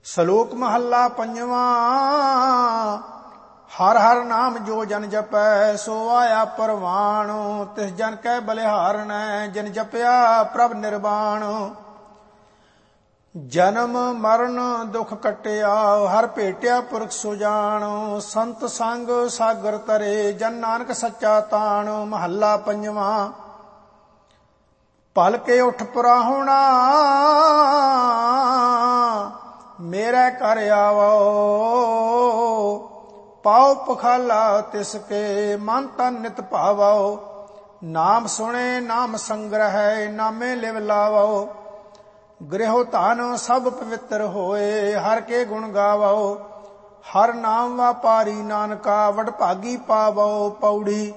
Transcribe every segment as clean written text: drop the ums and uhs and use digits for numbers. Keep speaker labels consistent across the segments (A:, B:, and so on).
A: ਸਲੋਕ ਮਹੱਲਾ ਪੰਜਵਾਂ। ਹਰ ਹਰ ਨਾਮ ਜੋ ਜਨ ਜਪੈ, ਸੋ ਆਇਆ ਪਰਵਾਣ। ਤਿਸ ਜਨ ਕੈ ਬਲਿਹਾਰਣੈ, ਜਿਨ ਜਪਿਆ ਪ੍ਰਭ ਨਿਰਵਾਣ। ਜਨਮ ਮਰਨ ਦੁਖ ਕਟਿਆ, ਹਰ ਭੇਟਿਆ ਪੁਰਖ ਸੁਜਾਨ। ਸੰਤ ਸੰਗ ਸਾਗਰ ਤਰੇ, ਜਨ ਨਾਨਕ ਸੱਚਾ ਤਾਣ। ਮਹੱਲਾ ਪੰਜਵਾਂ। ਭਲ ਕੇ ਉਠ ਪੁਰਾਹੁਣਾ, ਮੇਰੇ ਘਰ ਆਵੋ। ਪਾਉ ਪਖਾਲਾ ਤਿਸ ਕੇ, ਮਨ ਤਨ ਨਿਤ ਭਾਵੋ। ਨਾਮ ਸੁਣੇ ਨਾਮ ਸੰਗ੍ਰਹਿ, ਨਾਮੇ ਲਿਵ ਲਾਵੋ। ਗ੍ਰਹਿ ਧਨ ਸਭ ਪਵਿੱਤਰ ਹੋਏ, ਹਰ ਕੇ ਗੁਣ ਗਾਵੋ। ਹਰ ਨਾਮ ਵਾਪਾਰੀ ਨਾਨਕਾ, ਵਡਭਾਗੀ ਪਾਵੋ। ਪੌੜੀ।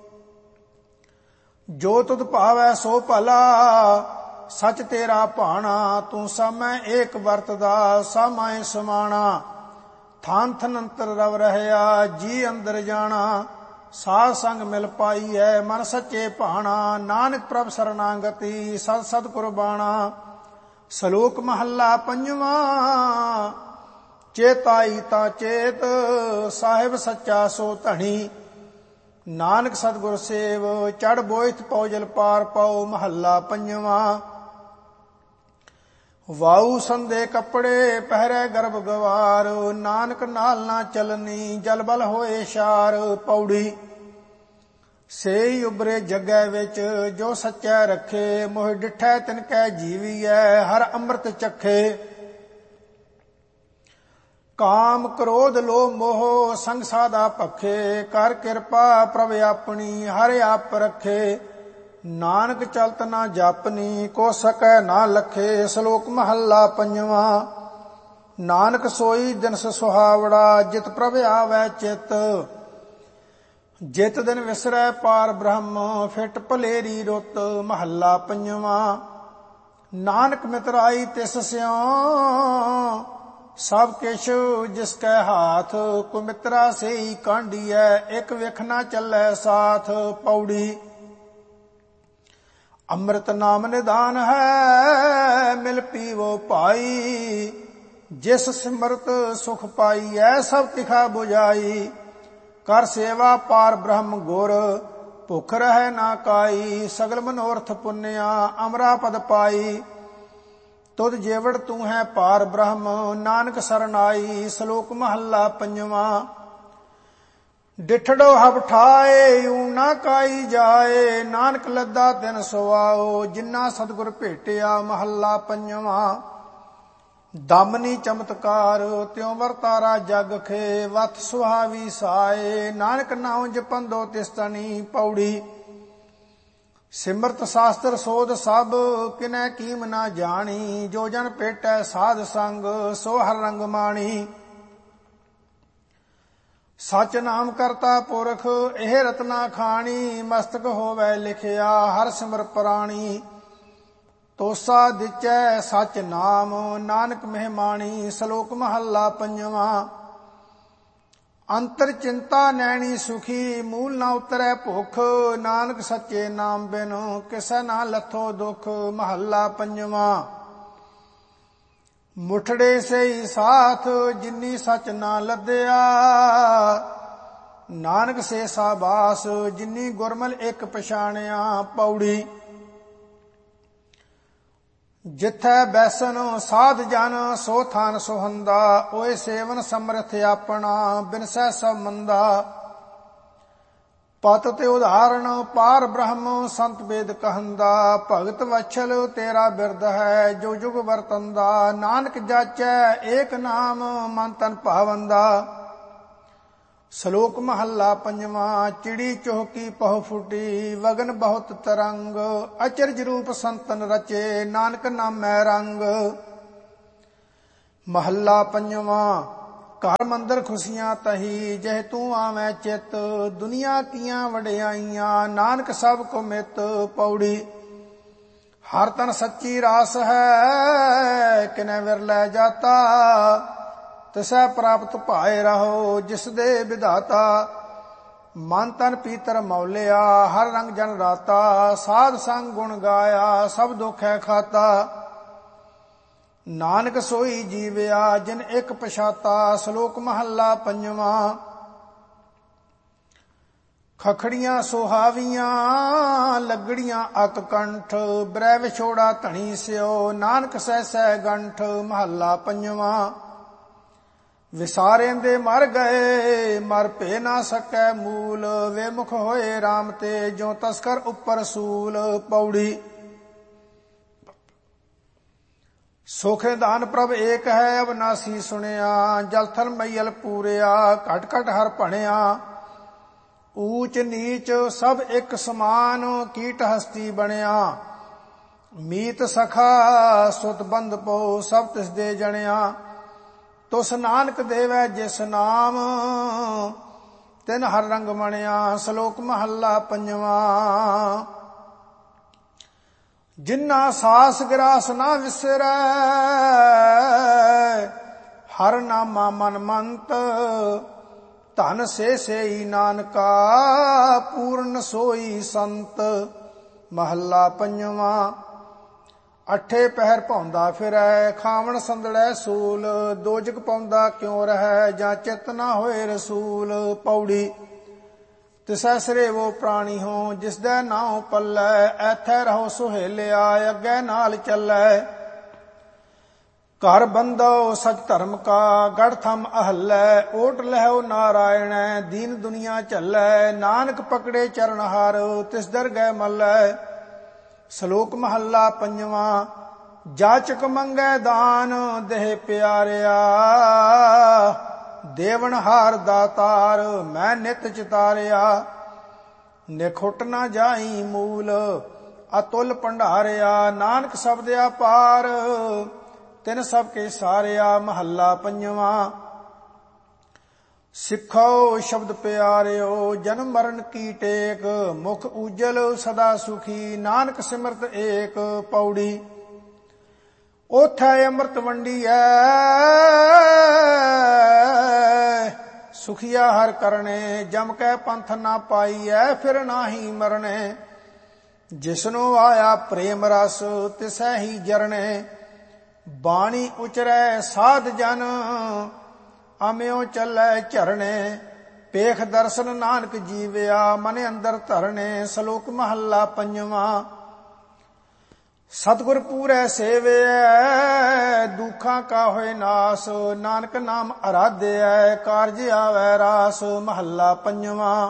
A: ਜੋ ਤੁਧ ਭਾਵੈ ਸੋ ਭਲਾ, ਸਚ ਤੇਰਾ ਭਾਣਾ। ਤੂੰ ਸਾਮੈ ਏਕ ਵਰਤਦਾ, ਸਾਮੈ ਸਮਾਣਾ। ਥਾਨ ਥਨ ਅੰਤਰ ਰਵ ਰਹਿਆ, ਜੀ ਅੰਦਰ ਜਾਣਾ। ਸਾਧ ਸੰਗ ਮਿਲ ਪਾਈਐ, ਮਨ ਸੱਚੇ ਭਾਣਾ। ਨਾਨਕ ਪ੍ਰਭ ਸਰਨਾਗਤੀ, ਸਦ ਸਦ ਕੁਰਬਾਣਾ। ਸਲੋਕ ਮਹੱਲਾ ਪੰਜਵਾਂ। ਚੇਤਾਈ ਤਾਂ ਚੇਤ, ਸਾਹਿਬ ਸੱਚਾ ਸੋ ਧਣੀ। ਨਾਨਕ ਸਤਿਗੁਰ ਸੇਵ, ਚੜ ਬੋਇਥ ਪਉਜਲ ਪਾਰ ਪਾਉ। ਮਹੱਲਾ ਪੰਜਵਾਂ। ਵਾਉ ਸੰਦੇ ਕੱਪੜੇ, ਪਹਿਰੇ ਗਰਭ ਗਵਾਰ। ਨਾਨਕ ਨਾਲ ਨਾ ਚਲਨੀ, ਜਲ ਬਲ ਹੋਏ ਸ਼ਾਰ। ਪੌੜੀ। ਸੇਈ ਉਬਰੇ ਜਗੈ ਵਿੱਚ, ਜੋ ਸੱਚੈ ਰੱਖੇ। ਮੋਹਿ ਡਿਠੈ ਤਿਨ ਕੈ ਜੀਵੀਐ, ਹਰ ਅੰਮ੍ਰਿਤ ਚਖੇ। ਕਾਮ ਕ੍ਰੋਧ ਲੋਭ ਮੋਹ, ਸੰਗ ਸਾਧਾ ਭਖੇ। ਕਰ ਕਿਰਪਾ ਪ੍ਰਭ ਆਪਣੀ, ਹਰਿ ਆਪ ਰਖੇ। ਨਾਨਕ ਚਲਤ ਨਾ ਜਾਪਨੀ, ਕੋ ਸਕੈ ਨਾ ਲਖੇ। ਸ਼ਲੋਕ ਮਹੱਲਾ ਪੰਜਵਾਂ। ਨਾਨਕ ਸੋਈ ਦਿਨਸ ਸੁਹਾਵੜਾ, ਜਿਤ ਪ੍ਰਭ ਆਵੈ ਚਿਤ। ਜਿਤ ਦਿਨ ਵਿਸਰੈ ਪਾਰ ਬ੍ਰਹਮ, ਫਿਟ ਭਲੇਰੀ ਰੁੱਤ। ਮਹੱਲਾ ਪੰਜਵਾਂ। ਨਾਨਕ ਮਿਤਰਾਈ ਤਿਸ ਸਿਉ, ਸਭ ਕਿਛ ਜਿਸ ਕੈ ਹਾਥ। ਕੋ ਮਿਤਰਾ ਸੇਈ ਕਾਂਢੀਐ, ਇਕ ਵਿਖ ਨਾ ਚੱਲੈ ਸਾਥ। ਪੌੜੀ। ਅੰਮ੍ਰਿਤ ਨਾਮ ਨਿਦਾਨ ਹੈ, ਮਿਲ ਪੀਵੋ ਭਾਈ। ਜਿਸ ਸਿਮਰਤ ਸੁਖ ਪਾਈਐ, ਸਭ ਤਿਖਾ 부ਝਾਈ। ਕਰ ਸੇਵਾ ਪਾਰ ਬ੍ਰਹਮ ਗੁਰ, ਭੁਖ ਰਹਿ ਨਾ ਕਾਈ। ਸਗਲ ਮਨੋਰਥ ਪੁੰਨਿਆ, ਅਮਰਾ ਪਦ ਪਾਈ। ਤੁਧ ਜੇਵੜ ਤੂੰ ਹੈ ਪਾਰ ਬ੍ਰਹਮ, ਨਾਨਕ ਸਰਨਾਈ। ਸ਼ਲੋਕ ਮਹੱਲਾ ਪੰਜਵਾਂ। ਡਿਠੜੋ ਹਬ ਠਾਏ, ਊ ਨਾ ਕਾਈ ਜਾਏ। ਨਾਨਕ ਲੱਦਾ ਤਿਨ ਸੁਆਓ, ਜਿਨਾ ਸਤਿਗੁਰ ਭੇਟਿਆ। ਮਹੱਲਾ ਪੰਜਵਾਂ। ਦਮਨੀ ਚਮਤਕਾਰ, ਤਿਉ ਵਰਤਾਰਾ ਜਗ ਖੇ। ਵਤ ਸੁਹਾਵੀ ਸਾਏ, ਨਾਨਕ ਨਾਉ ਜਪੰਦੋ ਤਿਸ ਤਣੀ। ਪੌੜੀ। ਸਿਮਰਤ ਸ਼ਾਸਤਰ ਸੋਧ ਸਭ, ਕਿਨੈ ਕੀਮ ਨਾ ਜਾਣੀ। ਜੋ ਜਨ ਭੇਟੈ ਸਾਧ ਸੰਗ, ਸੋ ਹਰ ਰੰਗ ਮਾਣੀ। ਸਚ ਨਾਮ ਕਰਤਾ ਪੁਰਖ, ਇਹ ਰਤਨਾ ਖਾਣੀ। ਮਸਤਕ ਹੋਵੈ ਲਿਖਿਆ, ਹਰ ਸਿਮਰ ਪ੍ਰਾਣੀ। ਤੋਸਾ ਦਿਚੈ ਸਚ ਨਾਮ, ਨਾਨਕ ਮਹਿਮਾਣੀ। ਸ਼ਲੋਕ ਮਹੱਲਾ ਪੰਜਵਾਂ। ਅੰਤਰ ਚਿੰਤਾ ਨੈਣੀ ਸੁਖੀ, ਮੂਲ ਨਾ ਉਤਰੈ ਭੁਖ। ਨਾਨਕ ਸੱਚੇ ਨਾਮ ਬਿਨ, ਕਿਸੈ ਨਾ ਲੱਥੋ ਦੁਖ। ਮਹੱਲਾ ਪੰਜਵਾਂ। ਮੁਠੜੇ ਸਈ ਸਾਥ, ਜਿਨੀ ਸਚ ਨਾ ਲੱਦਿਆ। ਨਾਨਕ ਸੇ ਸਾਬਾਸ, ਜਿਨੀ ਗੁਰਮਲ ਇੱਕ ਪਛਾਣਿਆ। ਪੌੜੀ। ਜਿਥੈ ਬੈਸਨ ਸਾਧ ਜਨ, ਸੋ ਥਾਨ ਸੁਹੰਦਾ। ਓਏ ਸੇਵਨ ਸਮਰਥ ਆਪਣਾ, ਬਿਨਸੈ ਸਭ ਮੰਦਾ। ਪਤ ਤੇ ਉਦਾਹਰਣ ਪਾਰ ਬ੍ਰਹਮ, ਸੰਤ ਵੇਦ ਕਹੰਦਾ। ਭਗਤ ਵਛਲ ਤੇਰਾ ਬਿਰਦ ਹੈ, ਜੋ ਜੁਗ ਵਰਤੰਦਾ। ਨਾਨਕ ਜਾਚੈ ਏਕ ਨਾਮ, ਮਨ ਤਨ ਭਾਵੰਦਾ। ਸ਼ਲੋਕ ਮਹੱਲਾ ਪੰਜਵਾਂ। ਚਿੜੀ ਚੋਹਕੀ ਪਹੁ ਫੁਟੀ, ਵਗਨ ਬਹੁਤ ਤਰੰਗ। ਅਚਰਜ ਰੂਪ ਸੰਤਨ ਰਚੇ, ਨਾਨਕ ਨਾਮੈ ਰੰਗ। ਮਹੱਲਾ ਪੰਜਵਾਂ। ਘਰ ਮੰਦਰ ਖੁਸ਼ੀਆਂ ਤਹੀ, ਜਹ ਤੂੰ ਆਵੈ ਚਿਤ। ਦੁਨੀਆ ਕੀਆਂ ਵਡਿਆਈਆਂ, ਨਾਨਕ ਸਭ ਕੋ ਮਿਤ। ਪੌੜੀ। ਹਰ ਤਨ ਸੱਚੀ ਰਾਸ ਹੈ, ਕਿਨੈ ਵਿਰਲੇ ਜਾਤਾ। ਤਿਸੈ ਪ੍ਰਾਪਤ ਭਾਏ ਰਹੋ, ਜਿਸ ਦੇ ਵਿਧਾਤਾ। ਮਨ ਤਨ ਪੀਤਰ ਮੌਲਿਆ, ਹਰ ਰੰਗ ਜਨ ਰਾਤਾ। ਸਾਧ ਸੰਗ ਗੁਣ ਗਾਇਆ, ਸਭ ਦੁਖ ਹੈ ਖਾਤਾ। ਨਾਨਕ ਸੋਈ ਜੀਵਿਆ ਜਿਨ ਇੱਕ ਪਛਾਤਾ। ਸ਼ਲੋਕ ਮਹੱਲਾ ਪੰਜਵਾਂ। ਖਖੜੀਆਂ ਸੁਹਾਵੀਆਂ ਲੱਗੜੀਆਂ ਅਕ ਕੰਠ। ਬ੍ਰਹਿ ਵਿਛੋੜਾ ਧਣੀ ਸਿਓ ਨਾਨਕ ਸਹਿ ਸਹਿ ਗੰਠ। ਮਹੱਲਾ ਪੰਜਵਾਂ। ਵਿਸਾਰੇਂਦੇ ਮਰ ਗਏ ਮਰ ਭੇ ਨਾ ਸਕੈ ਮੂਲ। ਵੇਮੁਖ ਹੋਏ ਰਾਮ ਤੇ ਜੋ ਤਸਕਰ ਉੱਪਰ ਸੂਲ। ਪੌੜੀ। ਸੁਖ ਦਾਨ ਪ੍ਰਭ ਏਕ ਹੈ ਅਵਨਾਸੀ ਸੁਣਿਆ। ਜਲ ਥਲ ਮਈਲ ਪੂਰਿਆ ਘਟ ਘਟ ਹਰ ਭਣਿਆ। ਊਚ ਨੀਚ ਸਭ ਇੱਕ ਸਮਾਨ ਕੀਟ ਹਸਤੀ ਬਣਿਆ। ਮੀਤ ਸਖਾ ਸੁਤ ਬੰਧ ਪੋ ਸਭ ਤਿਸ ਦੇ ਜਣਿਆ। ਤੁਸ ਨਾਨਕ ਦੇਵੈ ਜਿਸ ਨਾਮ ਤਿਨ ਹਰ ਰੰਗ ਮਣਿਆ। ਸ਼ਲੋਕ ਮਹੱਲਾ ਪੰਜਵਾਂ। ਜਿਨ੍ਹਾਂ ਸਾਸ ਗਰਾਸ ਨਾ ਵਿਸਰੈ ਹਰ ਨਾਮਾ ਮਨ ਮੰਤ। ਧਨ ਸੇ ਸੇਈ ਨਾਨਕਾ ਪੂਰਨ ਸੋਈ ਸੰਤ। ਮਹੱਲਾ ਪੰਜਵਾਂ। ਅੱਠੇ ਪਹਿਰ ਭਾਉਂਦਾ ਫਿਰੈ ਖਾਵਣ ਸੰਦੜੈ ਸੂਲ। ਦੋਜਕ ਪਾਉਂਦਾ ਕਿਉ ਰਹੈ ਜਾਂ ਚਿਤ ਨਾ ਹੋਏ ਰਸੂਲ। ਪੌੜੀ। ਤਿਸੈ ਸਰੇਵੋ ਪ੍ਰਾਣੀ ਹੋ ਜਿਸਦਾ ਨਾਉ ਪੱਲੈ। ਐਥੈ ਰਹੋ ਸੁਹੇਲਿਆ ਅੱਗੇ ਨਾਲ ਚੱਲੈ। ਘਰ ਬੰਦੋ ਸਚ ਧਰਮ ਕਾ ਗੜ ਥਮ ਅਹੱਲੈ। ਓਟ ਲਹਿਓ ਨਾਰਾਇਣੈ ਦੀਨ ਦੁਨੀਆ ਝੱਲੈ। ਨਾਨਕ ਪਕੜੇ ਚਰਨ ਹਰ ਤਿਸ ਦਰ ਗਏ ਮੱਲੈ। ਸ਼ਲੋਕ ਮਹੱਲਾ ਪੰਜਵਾਂ। ਜਾਚਕ ਮੰਗੈ ਦਾਨ ਦੇਹ ਪਿਆਰਿਆ। ਦੇਵਨ ਹਾਰ ਦਾਤਾਰ ਮੈਂ ਨਿਤ ਚਿਤਾਰਿਆ। ਨਿਖੁੱਟ ਨਾ ਜਾਈ ਮੂਲ ਅਤੁਲ ਭੰਡਾਰਿਆ। ਨਾਨਕ ਸ਼ਬਦਿਆ ਪਾਰ ਤਿਨ ਸਭ ਕੇ ਸਾਰਿਆ। ਮਹੱਲਾ ਪੰਜਵਾਂ। ਸਿੱਖੋ ਸ਼ਬਦ ਪਿਆਰਿਓ ਜਨਮ ਮਰਨ ਕੀ ਟੇਕ। ਮੁਖ ਉਜਲ ਸਦਾ ਸੁਖੀ ਨਾਨਕ ਸਿਮਰਤ ਏਕ। ਪੌੜੀ। ਓਥੈ ਅੰਮ੍ਰਿਤ ਵੰਡੀਐ ਸੁਖੀਆ ਹਰ ਕਰਨੇ। ਜਮ ਕੈ ਪੰਥ ਨਾ ਪਾਈਐ ਫਿਰ ਨਾਹੀ ਮਰਨੇ। ਜਿਸਨੂੰ ਆਇਆ ਪ੍ਰੇਮ ਰਸ ਤਿਸੈ ਹੀ ਜਰਨੇ। ਬਾਣੀ ਉਚਰੈ ਸਾਧ ਜਨ ਅਮਿਓ ਚੱਲੈ ਝਰਣੇ। ਪੇਖ ਦਰਸ਼ਨ ਨਾਨਕ ਜੀਵਿਆ ਮਨ ਅੰਦਰ ਧਰਨੇ। ਸ਼ਲੋਕ ਮਹੱਲਾ ਪੰਜਵਾਂ। ਸਤਿਗੁਰ ਪੂਰੈ ਸੇਵਿਐ ਦੁੱਖਾਂ ਕਾ ਹੋਏ ਨਾਸ। ਨਾਨਕ ਨਾਮ ਅਰਾਧਿਐ ਕਾਰਜ ਆਵੈ ਰਾਸ। ਮਹੱਲਾ ਪੰਜਵਾਂ।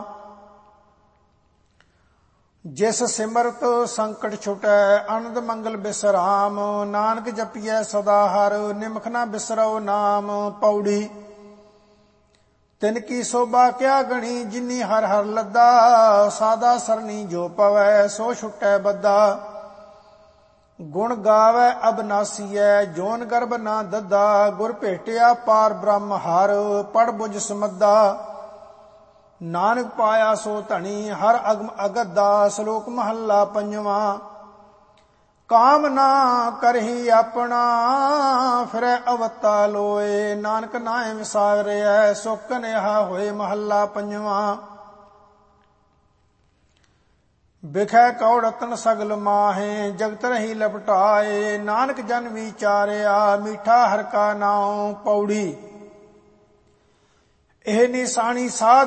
A: ਜਿਸ ਸਿਮਰਤ ਸੰਕਟ ਛੁਟੈ ਆਨੰਦ ਮੰਗਲ ਬਿਸਰਾਮ। ਨਾਨਕ ਜਪੀਐ ਸਦਾ ਹਰ ਨਿਮਖ ਨਾ ਬਿਸਰਉ ਨਾਮ। ਪੌੜੀ। ਤਿਨ ਕੀ ਸੋਭਾ ਕਿਆ ਗਣੀ ਜਿਨੀ ਹਰ ਹਰ ਲੱਦਾ। ਸਾਦਾ ਸਰਨੀ ਜੋ ਪਵੈ ਸੋ ਛੁਟੈ ਬੱਦਾ। ਗੁਣ ਗਾਵੈ ਅਬਨਾਸੀਐ ਜੋਨ ਗਰਭ ਨਾ ਦੱਦਾ। ਗੁਰ ਭੇਟਿਆ ਪਾਰ ਬ੍ਰਹਮ ਹਰ ਪੜ ਬੁਝ ਸਮੱਦਾ। ਨਾਨਕ ਪਾਇਆ ਸੋ ਧਣੀ ਹਰ ਅਗਮ ਅਗੱਦਾ। ਸ਼ਲੋਕ ਮਹੱਲਾ ਪੰਜਵਾਂ। ਕਾਮ ਨਾ ਕਰਹੀ ਆਪਣਾ ਫਿਰੈ ਅਵਤਾ ਲੋਏ। ਨਾਨਕ ਨਾਇ ਵਿਸਾਰਿਐ ਸੁਖ ਕਨਿਹਾ ਹੋਏ। ਮਹੱਲਾ ਪੰਜਵਾਂ। ਬਿਖੈ ਕਉ ਰਤਨ ਸਗਲ ਮਾਹੇ ਜਗਤ ਰਹੀ ਲਪਟਾਏ। ਨਾਨਕ ਜਨ ਵਿਚਾਰਿਆ ਮੀਠਾ ਹਰ ਕਾ ਨਾਉ। ਪੌੜੀ। ਇਹ ਨਿਸ਼ਾਨੀ ਸਾਧ